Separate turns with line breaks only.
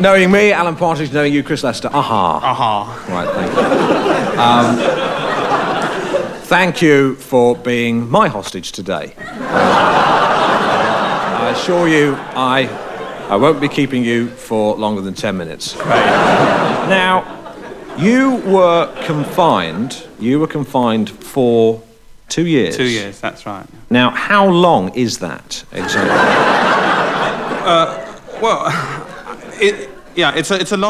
Knowing me, Alan Partridge, knowing you, Chris Lester. Aha.
Aha.
Right, thank you. Thank you for being my hostage today. I assure you, I won't be keeping you for longer than 10 minutes.
Right.
Now, you were confined for 2 years.
2 years, that's right.
Now, how long is that exactly?
Well, it's a long